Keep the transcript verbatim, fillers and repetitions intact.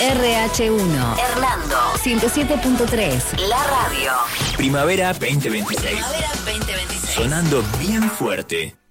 R H uno. Hernando. ciento siete punto tres. La radio. Primavera veinte veintiséis. Primavera veinte veintiséis. Sonando bien fuerte.